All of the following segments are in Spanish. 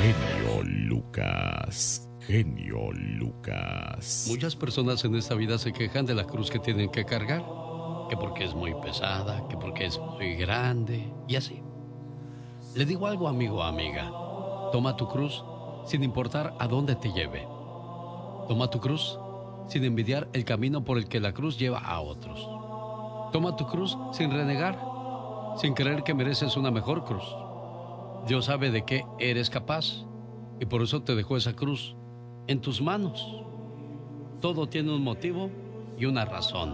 Genio Lucas. Genio Lucas. Muchas personas en esta vida se quejan de la cruz que tienen que cargar, que porque es muy pesada, que porque es muy grande y así. Le digo algo, amigo o amiga. Toma tu cruz sin importar a dónde te lleve. Toma tu cruz sin envidiar el camino por el que la cruz lleva a otros. Toma tu cruz sin renegar, sin creer que mereces una mejor cruz. Dios sabe de qué eres capaz y por eso te dejó esa cruz en tus manos. Todo tiene un motivo y una razón.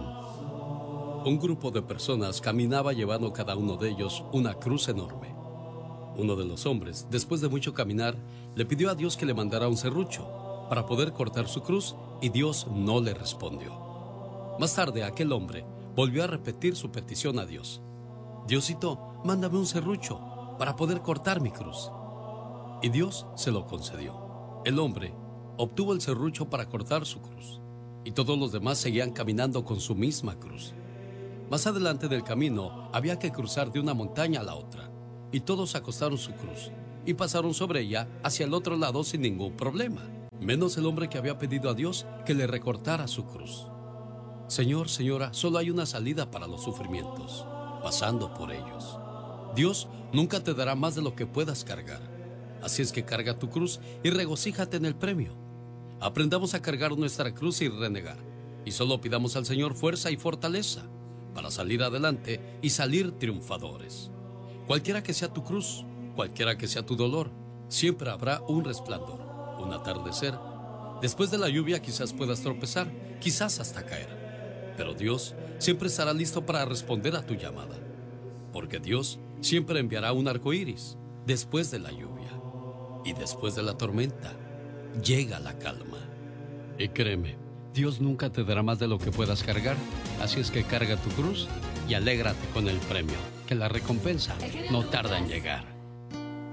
Un grupo de personas caminaba llevando cada uno de ellos una cruz enorme. Uno de los hombres, después de mucho caminar, le pidió a Dios que le mandara un serrucho para poder cortar su cruz y Dios no le respondió. Más tarde, aquel hombre volvió a repetir su petición a Dios. Diosito, mándame un serrucho para poder cortar mi cruz. Y Dios se lo concedió. El hombre obtuvo el serrucho para cortar su cruz y todos los demás seguían caminando con su misma cruz. Más adelante del camino había que cruzar de una montaña a la otra y todos acostaron su cruz y pasaron sobre ella hacia el otro lado sin ningún problema, menos el hombre que había pedido a Dios que le recortara su cruz. Señor, señora, solo hay una salida para los sufrimientos, pasando por ellos. Dios nunca te dará más de lo que puedas cargar. Así es que carga tu cruz y regocíjate en el premio. Aprendamos a cargar nuestra cruz sin renegar y solo pidamos al Señor fuerza y fortaleza para salir adelante y salir triunfadores. Cualquiera que sea tu cruz, cualquiera que sea tu dolor, siempre habrá un resplandor, un atardecer. Después de la lluvia quizás puedas tropezar, quizás hasta caer. Pero Dios siempre estará listo para responder a tu llamada. Porque Dios siempre enviará un arco iris después de la lluvia. Y después de la tormenta, llega la calma. Y créeme, Dios nunca te dará más de lo que puedas cargar. Así es que carga tu cruz y alégrate con el premio, que la recompensa no tarda en llegar.